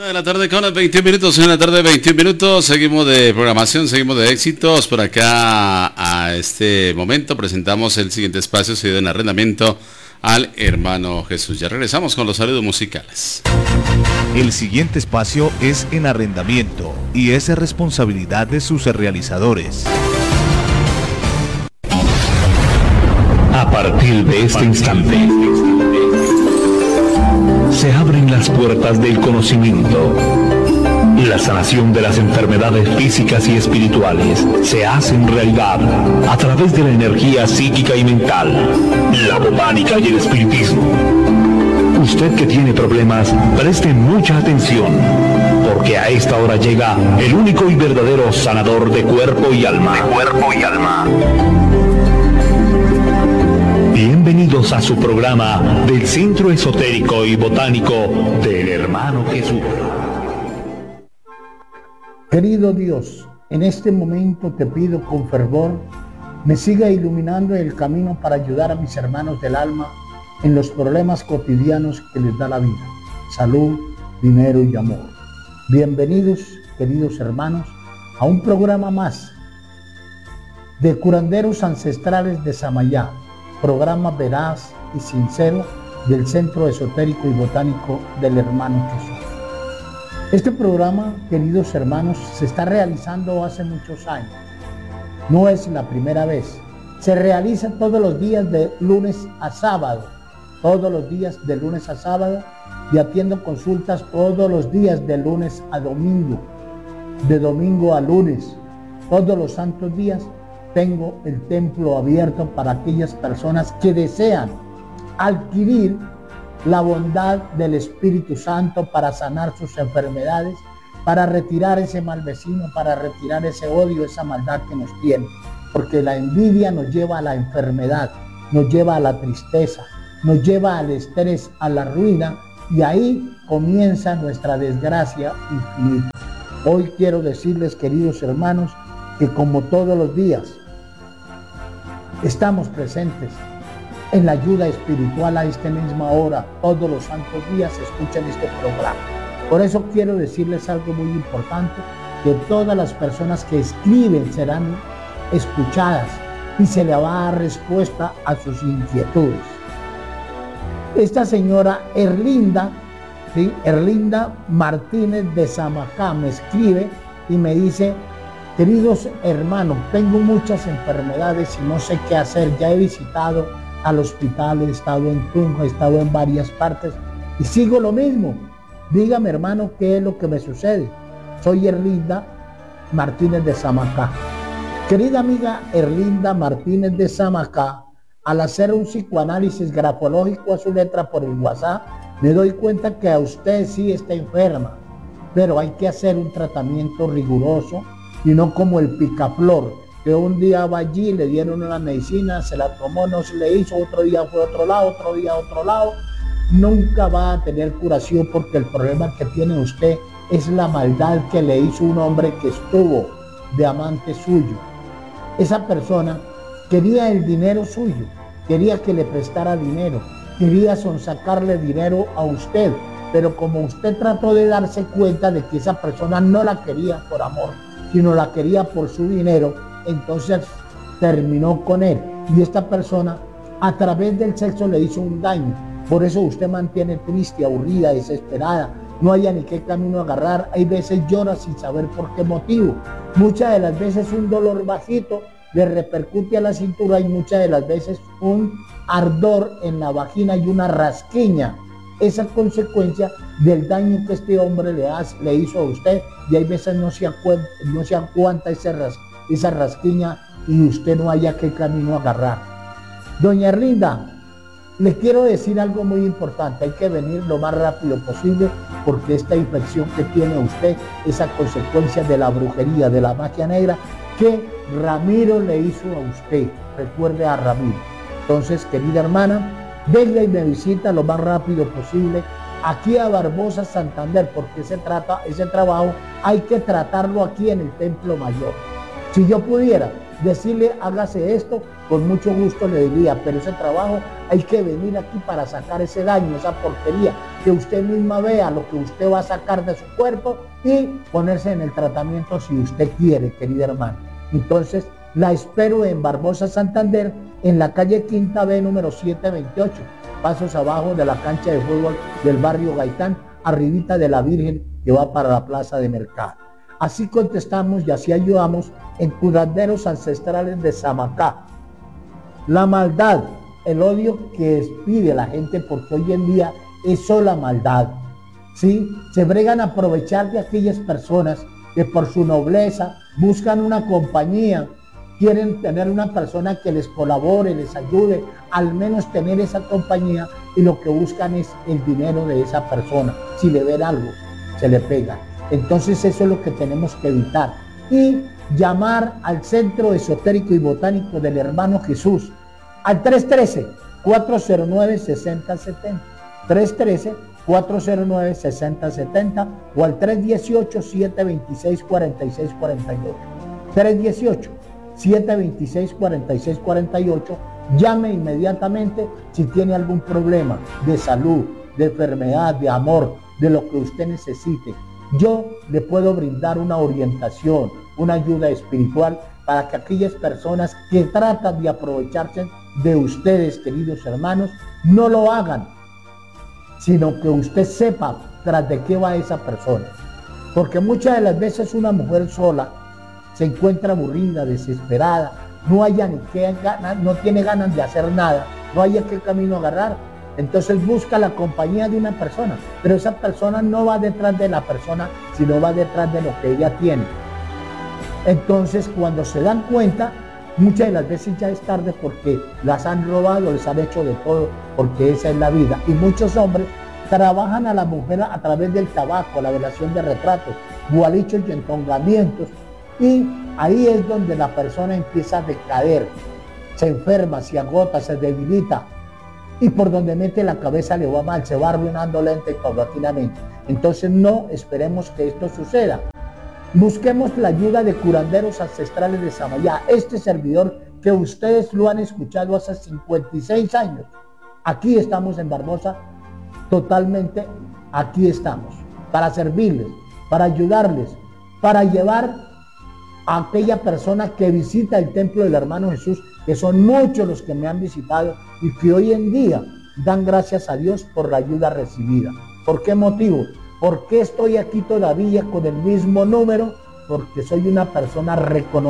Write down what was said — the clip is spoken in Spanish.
de la tarde con 21 minutos, 1 de la tarde, 21 minutos. Seguimos de programación, seguimos de éxitos. Por acá, a este momento, presentamos el siguiente espacio, cedido en arrendamiento al hermano Jesús. Ya regresamos con los saludos musicales. El siguiente espacio es en arrendamiento y es responsabilidad de sus realizadores. A partir de este instante, se abren las puertas del conocimiento. La sanación de las enfermedades físicas y espirituales se hacen realidad a través de la energía psíquica y mental, la botánica y el espiritismo. Usted que tiene problemas, preste mucha atención, porque a esta hora llega el único y verdadero sanador de cuerpo y alma. Bienvenidos a su programa del Centro Esotérico y Botánico del Hermano Jesús. Querido Dios, en este momento te pido con fervor, me siga iluminando el camino para ayudar a mis hermanos del alma en los problemas cotidianos que les da la vida, salud, dinero y amor. Bienvenidos, queridos hermanos, a un programa más de curanderos ancestrales de Samayá, programa veraz y sincero del Centro Esotérico y Botánico del Hermano Jesús. Este programa, queridos hermanos, se está realizando hace muchos años. No es la primera vez. Se realiza todos los días de lunes a sábado. Todos los días de lunes a sábado, y atiendo consultas todos los días de lunes a domingo, de domingo a lunes. Todos los santos días tengo el templo abierto para aquellas personas que desean adquirir la bondad del Espíritu Santo para sanar sus enfermedades, para retirar ese mal vecino, para retirar ese odio, esa maldad que nos tiene. Porque la envidia nos lleva a la enfermedad, nos lleva a la tristeza, nos lleva al estrés, a la ruina, y ahí comienza nuestra desgracia infinita. Hoy quiero decirles, queridos hermanos, que como todos los días estamos presentes en la ayuda espiritual a esta misma hora. Todos los santos días escuchan este programa. Por eso quiero decirles algo muy importante, que todas las personas que escriben serán escuchadas y se le va a dar respuesta a sus inquietudes. Esta señora Erlinda, ¿sí? Erlinda Martínez de Samacá me escribe y me dice: queridos hermanos, tengo muchas enfermedades y no sé qué hacer. Ya he visitado al hospital, he estado en Tunja, he estado en varias partes y sigo lo mismo. Dígame, hermano, ¿qué es lo que me sucede? Soy Erlinda Martínez de Samacá. Querida amiga Erlinda Martínez de Samacá, al hacer un psicoanálisis grafológico a su letra por el WhatsApp, me doy cuenta que a usted sí está enferma, pero hay que hacer un tratamiento riguroso y no como el picaflor, que un día va allí, le dieron una medicina, se la tomó, no se le hizo, otro día fue a otro lado, otro día a otro lado. Nunca va a tener curación, porque el problema que tiene usted es la maldad que le hizo un hombre que estuvo de amante suyo. Esa persona quería el dinero suyo, quería que le prestara dinero, quería sonsacarle dinero a usted, pero como usted trató de darse cuenta de que esa persona no la quería por amor, sino la quería por su dinero, entonces terminó con él. Y esta persona a través del sexo le hizo un daño. Por eso usted mantiene triste, aburrida, desesperada, no haya ni qué camino agarrar. Hay veces llora sin saber por qué motivo. Muchas de las veces un dolor bajito le repercute a la cintura, y muchas de las veces un ardor en la vagina y una rasquiña. Esa consecuencia del daño que este hombre le hizo a usted, y hay veces no se aguanta esa rasquiña y usted no haya qué camino agarrar. Doña Erlinda, le quiero decir algo muy importante: hay que venir lo más rápido posible, porque esta infección que tiene usted es a consecuencia de la brujería, de la magia negra que Ramiro le hizo a usted. Recuerde a Ramiro. Entonces, querida hermana, venga y me visita lo más rápido posible aquí a Barbosa, Santander, porque ese trabajo hay que tratarlo aquí en el Templo Mayor. Si yo pudiera decirle hágase esto, con mucho gusto le diría, pero ese trabajo hay que venir aquí para sacar ese daño, esa porquería, que usted misma vea lo que usted va a sacar de su cuerpo y ponerse en el tratamiento si usted quiere, querida hermana. Entonces, la espero en Barbosa, Santander, en la calle Quinta B, número 728, pasos abajo de la cancha de fútbol del barrio Gaitán, arribita de la Virgen que va para la plaza de mercado. Así contestamos y así ayudamos en curanderos ancestrales de Samacá. La maldad, el odio que despide la gente, porque hoy en día es sola maldad, ¿sí? Se bregan a aprovechar de aquellas personas que por su nobleza buscan una compañía, quieren tener una persona que les colabore, les ayude, al menos tener esa compañía, y lo que buscan es el dinero de esa persona. Si le ven algo, se le pega. Entonces eso es lo que tenemos que evitar. Y llamar al Centro Esotérico y Botánico del Hermano Jesús al 313-409-6070. 313-409-6070 o al 318-726-4648. 318-726-4648. Llame inmediatamente si tiene algún problema de salud, de enfermedad, de amor, de lo que usted necesite. Yo le puedo brindar una orientación, una ayuda espiritual para que aquellas personas que tratan de aprovecharse de ustedes, queridos hermanos, no lo hagan, sino que usted sepa tras de qué va esa persona. Porque muchas de las veces una mujer sola se encuentra aburrida, desesperada, no haya ni qué ganas, no tiene ganas de hacer nada, no haya qué camino agarrar. Entonces busca la compañía de una persona, pero esa persona no va detrás de la persona, sino va detrás de lo que ella tiene. Entonces, cuando se dan cuenta, muchas de las veces ya es tarde, porque las han robado, les han hecho de todo, porque esa es la vida. Y muchos hombres trabajan a la mujer a través del tabaco, la velación de retratos, gualichos y entongamientos, y ahí es donde la persona empieza a decaer, se enferma, se agota, se debilita, y por donde mete la cabeza le va mal, se va arruinando lenta y paulatinamente. Entonces no esperemos que esto suceda. Busquemos la ayuda de curanderos ancestrales de Samayá, este servidor que ustedes lo han escuchado hace 56 años. Aquí estamos en Barbosa, totalmente aquí estamos, para servirles, para ayudarles, para llevar a aquella persona que visita el templo del Hermano Jesús, que son muchos los que me han visitado y que hoy en día dan gracias a Dios por la ayuda recibida. ¿Por qué motivo? ¿Por qué estoy aquí todavía con el mismo número? Porque soy una persona reconocida